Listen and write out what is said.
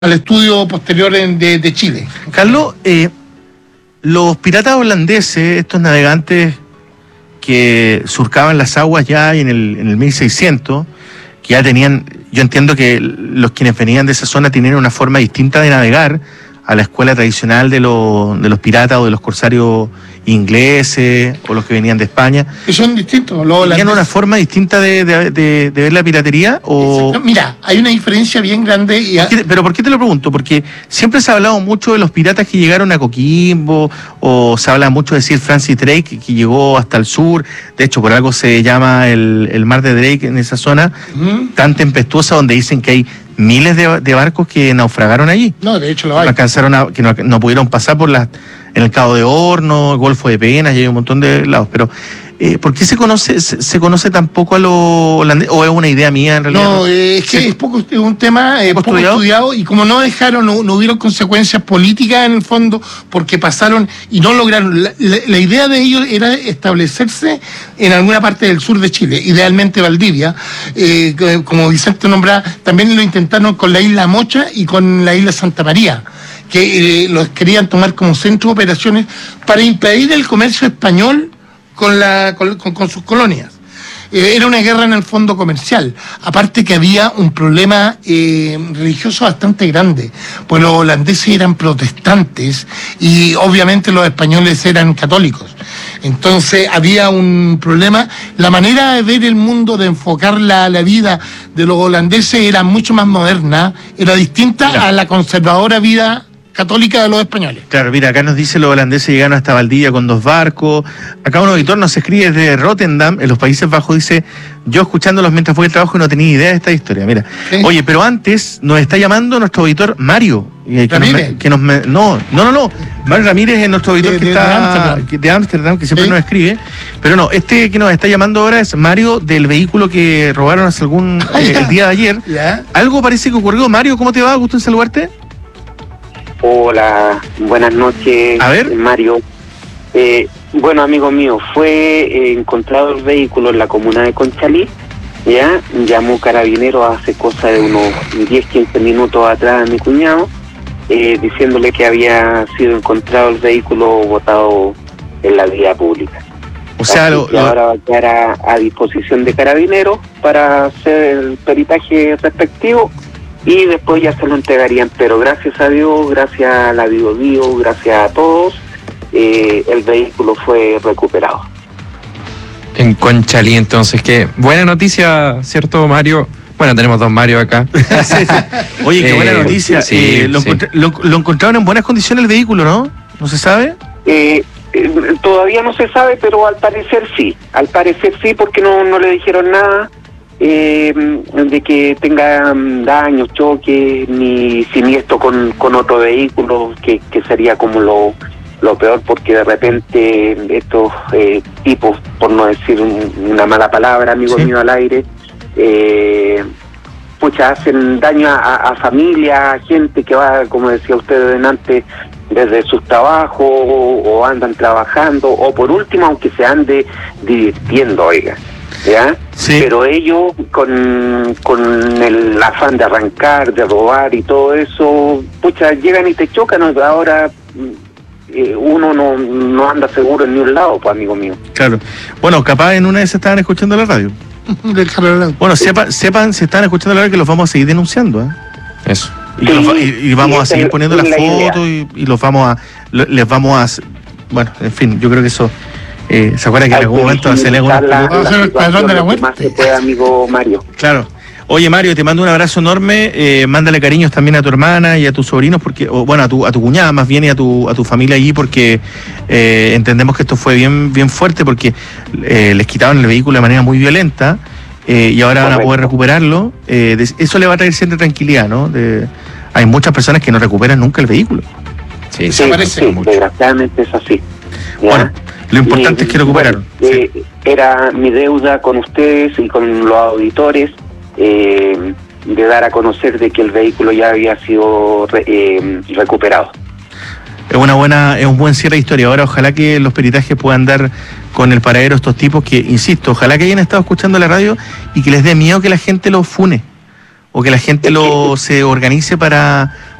al estudio posterior de Chile. Carlos, los piratas holandeses, estos navegantes que surcaban las aguas ya en el 1600, que ya tenían, yo entiendo que los quienes venían de esa zona tenían una forma distinta de navegar a la escuela tradicional de los piratas o de los corsarios ingleses o los que venían de España. Que son distintos. ¿Tenían una forma distinta de ver la piratería? O... Mira, hay una diferencia bien grande. ¿Pero por qué te lo pregunto? Porque siempre se ha hablado mucho de los piratas que llegaron a Coquimbo, o se habla mucho de Sir Francis Drake, que llegó hasta el sur. De hecho, por algo se llama el mar de Drake en esa zona, tan tempestuosa, donde dicen que hay miles de barcos que naufragaron allí. No, de hecho lo hay. Que no pudieron pasar en el Cabo de Horno, el Golfo de Penas, y hay un montón de lados. Pero, ¿por qué se conoce tan poco a los holandeses? ¿O es una idea mía en realidad? No, es que es un tema poco estudiado, y como no hubieron consecuencias políticas en el fondo, porque pasaron y no lograron. La idea de ellos era establecerse en alguna parte del sur de Chile, idealmente Valdivia, como Vicente nombraba. También lo intentaron con la isla Mocha y con la isla Santa María, que los querían tomar como centro de operaciones para impedir el comercio español con sus colonias. Era una guerra en el fondo comercial, aparte que había un problema religioso bastante grande, pues los holandeses eran protestantes y obviamente los españoles eran católicos. Entonces había un problema. La manera de ver el mundo, de enfocar la vida de los holandeses era mucho más moderna, era distinta a la conservadora vida católica de los españoles. Claro, mira, acá nos dice los holandeses llegaron hasta Valdivia con 2 barcos. Acá un auditor nos escribe desde Rotterdam, en los Países Bajos, dice: yo escuchándolos mientras fue el trabajo y no tenía idea de esta historia. Mira, ¿sí? Oye, pero antes nos está llamando nuestro auditor Mario. No. Mario Ramírez es nuestro auditor de Ámsterdam, que siempre nos escribe. Pero no, este que nos está llamando ahora es Mario, del vehículo que robaron hace el día de ayer. Algo parece que ocurrió. Mario, ¿cómo te va? Gusto en saludarte. Hola, buenas noches. A ver, Mario. Bueno, amigo mío, fue encontrado el vehículo en la comuna de Conchalí. Ya llamó carabinero hace cosa de unos 10-15 minutos atrás a mi cuñado, diciéndole que había sido encontrado el vehículo botado en la vía pública. O sea, ahora va a quedar a disposición de carabineros para hacer el peritaje respectivo. Y después ya se lo entregarían, pero gracias a Dios, gracias a la Biobío, gracias a todos, el vehículo fue recuperado. En Conchalí, entonces, qué buena noticia, ¿cierto, Mario? Bueno, tenemos 2 Mario acá. Sí. Oye, qué buena noticia. Sí, lo encontraron en buenas condiciones el vehículo, ¿no? ¿No se sabe? Todavía no se sabe, pero al parecer sí, porque no le dijeron nada. De que tenga daños, choques, ni siniestro con otro vehículo, que sería como lo peor, porque de repente estos tipos, por no decir una mala palabra, amigo mío al aire, hacen daño a familia, a gente que va, como decía usted antes, desde sus trabajos o andan trabajando, o por último, aunque se ande divirtiendo, oiga. ¿Ya? Sí. Pero ellos con el afán de arrancar, de robar y todo eso, llegan y te chocan. Ahora uno no anda seguro en ni un lado, pues, amigo mío. Claro. Bueno, capaz en una de esas estaban escuchando la radio. Bueno, sepan si están escuchando la radio, que los vamos a seguir denunciando, ¿eh? Eso. Y vamos a seguir poniendo las fotos y les vamos a... Bueno, en fin, yo creo que eso... ¿se acuerda que en algún momento se le haga más se puede, amigo Mario? Claro. Oye, Mario, te mando un abrazo enorme. Mándale cariños también a tu hermana y a tus sobrinos, porque, a tu cuñada más bien, y a tu familia allí, porque entendemos que esto fue bien fuerte, porque les quitaron el vehículo de manera muy violenta, y ahora van a poder recuperarlo. Eso le va a traer siempre tranquilidad, ¿no? Hay muchas personas que no recuperan nunca el vehículo. Sí, desgraciadamente es así. ¿Ya? Bueno, lo importante es que recuperaron. Era mi deuda con ustedes y con los auditores, de dar a conocer de que el vehículo ya había sido recuperado. Es un buen cierre de historia. Ahora ojalá que los peritajes puedan dar con el paradero estos tipos que, insisto, ojalá que hayan estado escuchando la radio y que les dé miedo que la gente los fune. o que la gente se organice para